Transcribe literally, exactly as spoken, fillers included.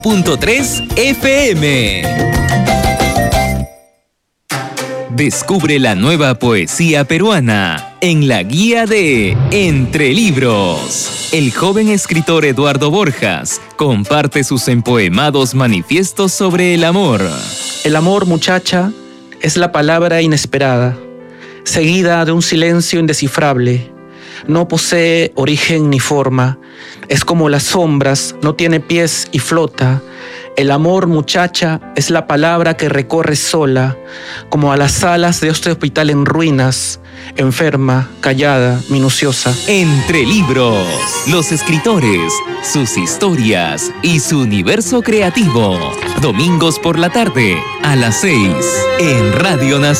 punto tres F M. Descubre la nueva poesía peruana en la guía de Entre Libros. El joven escritor Eduardo Borjas comparte sus empoemados manifiestos sobre el amor. El amor, muchacha, es la palabra inesperada, seguida de un silencio indescifrable. No posee origen ni forma, es como las sombras, no tiene pies y flota. El amor, muchacha, es la palabra que recorre sola, como a las alas de este hospital en ruinas, enferma, callada, minuciosa. Entre Libros, los escritores, sus historias y su universo creativo. Domingos por la tarde, a las seis, en Radio Nacional.